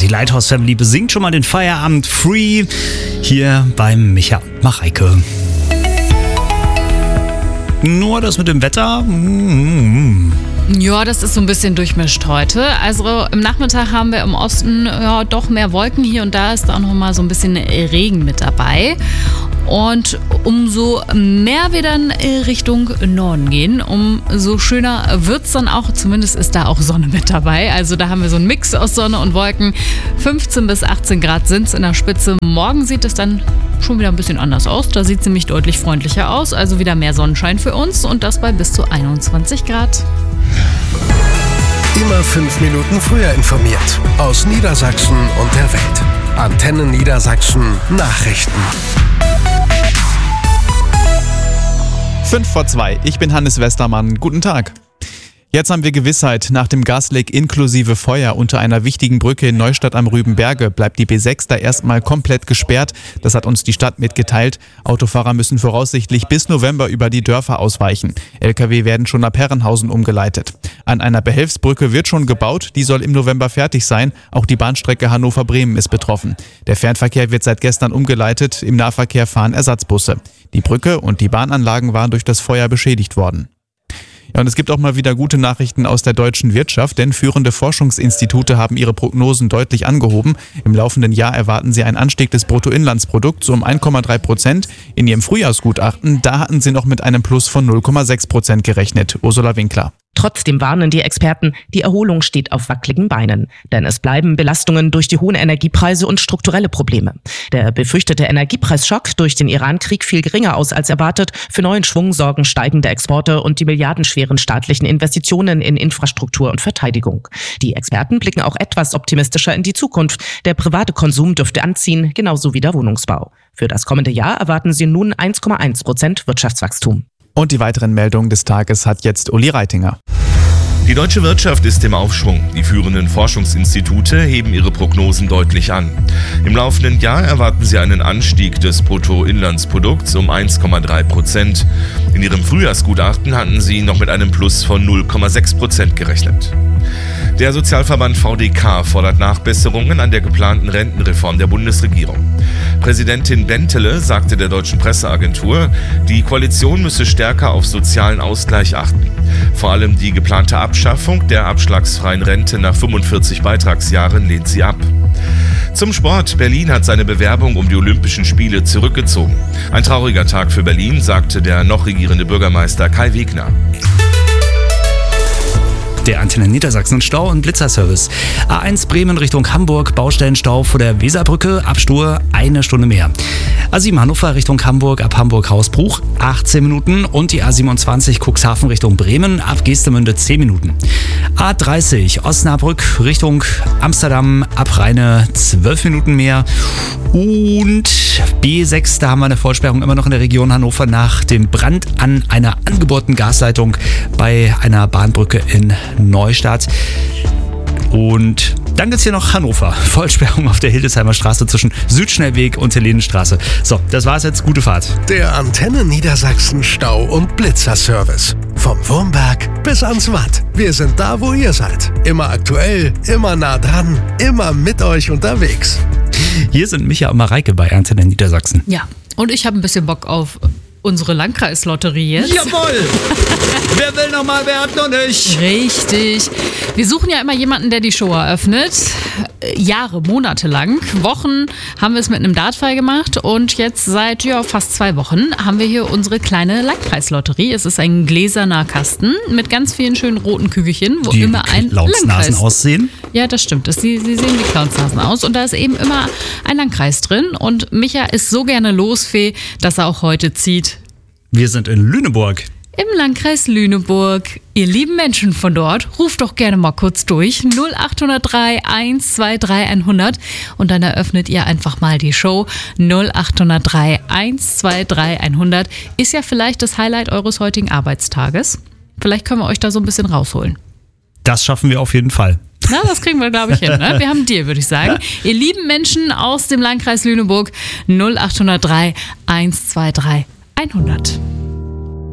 Lighthouse Family besingt schon mal den Feierabend free hier beim Micha und Mareike. Nur das mit dem Wetter. Ja, das ist so ein bisschen durchmischt heute. Also im Nachmittag haben wir im Osten doch mehr Wolken. Hier und da ist auch noch mal so ein bisschen Regen mit dabei. Und umso mehr wir dann Richtung Norden gehen, umso schöner wird es dann auch. Zumindest ist da auch Sonne mit dabei. Also da haben wir so einen Mix aus Sonne und Wolken. 15 bis 18 Grad sind es in der Spitze. Morgen sieht es dann schon wieder ein bisschen anders aus. Da sieht es nämlich deutlich freundlicher aus. Also wieder mehr Sonnenschein für uns und das bei bis zu 21 Grad. Immer 5 Minuten früher informiert. Aus Niedersachsen und der Welt. Antenne Niedersachsen Nachrichten. 5:02. Ich bin Hannes Westermann. Guten Tag. Jetzt haben wir Gewissheit. Nach dem Gasleck inklusive Feuer unter einer wichtigen Brücke in Neustadt am Rübenberge bleibt die B6 da erstmal komplett gesperrt. Das hat uns die Stadt mitgeteilt. Autofahrer müssen voraussichtlich bis November über die Dörfer ausweichen. LKW werden schon ab Herrenhausen umgeleitet. An einer Behelfsbrücke wird schon gebaut. Die soll im November fertig sein. Auch die Bahnstrecke Hannover-Bremen ist betroffen. Der Fernverkehr wird seit gestern umgeleitet. Im Nahverkehr fahren Ersatzbusse. Die Brücke und die Bahnanlagen waren durch das Feuer beschädigt worden. Ja, und es gibt auch mal wieder gute Nachrichten aus der deutschen Wirtschaft, denn führende Forschungsinstitute haben ihre Prognosen deutlich angehoben. Im laufenden Jahr erwarten sie einen Anstieg des Bruttoinlandsprodukts um 1,3%. In ihrem Frühjahrsgutachten, da hatten sie noch mit einem Plus von 0,6% gerechnet. Ursula Winkler. Trotzdem warnen die Experten, die Erholung steht auf wackeligen Beinen. Denn es bleiben Belastungen durch die hohen Energiepreise und strukturelle Probleme. Der befürchtete Energiepreisschock durch den Iran-Krieg fiel geringer aus als erwartet. Für neuen Schwung sorgen steigende Exporte und die milliardenschweren staatlichen Investitionen in Infrastruktur und Verteidigung. Die Experten blicken auch etwas optimistischer in die Zukunft. Der private Konsum dürfte anziehen, genauso wie der Wohnungsbau. Für das kommende Jahr erwarten sie nun 1,1% Wirtschaftswachstum. Und die weiteren Meldungen des Tages hat jetzt Uli Reitinger. Die deutsche Wirtschaft ist im Aufschwung. Die führenden Forschungsinstitute heben ihre Prognosen deutlich an. Im laufenden Jahr erwarten sie einen Anstieg des Bruttoinlandsprodukts um 1,3%. In ihrem Frühjahrsgutachten hatten sie noch mit einem Plus von 0,6% gerechnet. Der Sozialverband VDK fordert Nachbesserungen an der geplanten Rentenreform der Bundesregierung. Präsidentin Bentele sagte der deutschen Presseagentur, die Koalition müsse stärker auf sozialen Ausgleich achten. Vor allem die geplante Abschaffung der abschlagsfreien Rente nach 45 Beitragsjahren lehnt sie ab. Zum Sport. Berlin hat seine Bewerbung um die Olympischen Spiele zurückgezogen. Ein trauriger Tag für Berlin, sagte der noch regierende Bürgermeister Kai Wegner. Der Antenne Niedersachsen Stau- und Blitzerservice. A1 Bremen Richtung Hamburg, Baustellenstau vor der Weserbrücke, Abstur 1 Stunde mehr. A7 Hannover Richtung Hamburg, ab Hamburg-Hausbruch 18 Minuten und die A27 Cuxhaven Richtung Bremen, ab Geestemünde 10 Minuten. A30 Osnabrück Richtung Amsterdam, ab Rheine 12 Minuten mehr. Und B6, da haben wir eine Vollsperrung immer noch in der Region Hannover nach dem Brand an einer angebohrten Gasleitung bei einer Bahnbrücke in Neustadt. Und dann gibt's hier noch Hannover. Vollsperrung auf der Hildesheimer Straße zwischen Südschnellweg und Helenenstraße. So, das war's jetzt. Gute Fahrt. Der Antenne Niedersachsen Stau- und Blitzerservice. Vom Wurmberg bis ans Watt. Wir sind da, wo ihr seid. Immer aktuell, immer nah dran, immer mit euch unterwegs. Hier sind Micha und Mareike bei Antenne Niedersachsen. Ja, und ich habe ein bisschen Bock auf unsere Landkreislotterie jetzt. Jawohl! Wer will noch mal, wer hat noch nicht? Richtig. Wir suchen ja immer jemanden, der die Show eröffnet. Jahre, Monate lang. Wochen haben wir es mit einem Dartfall gemacht und jetzt seit fast 2 Wochen haben wir hier unsere kleine Landkreislotterie. Es ist ein gläserner Kasten mit ganz vielen schönen roten Kügelchen, wo die immer ein Clownsnasen aussehen. Ja, das stimmt. Sie sehen wie Clownsnasen aus und da ist eben immer ein Landkreis drin und Micha ist so gerne Losfee, dass er auch heute zieht. Wir sind in Lüneburg. Im Landkreis Lüneburg. Ihr lieben Menschen von dort, ruft doch gerne mal kurz durch. 0803 123 100 und dann eröffnet ihr einfach mal die Show. 0803 123 100 ist ja vielleicht das Highlight eures heutigen Arbeitstages. Vielleicht können wir euch da so ein bisschen rausholen. Das schaffen wir auf jeden Fall. Na, das kriegen wir, glaube ich, hin. Ne? Wir haben einen Deal, würde ich sagen. Ihr lieben Menschen aus dem Landkreis Lüneburg, 0803 123 100.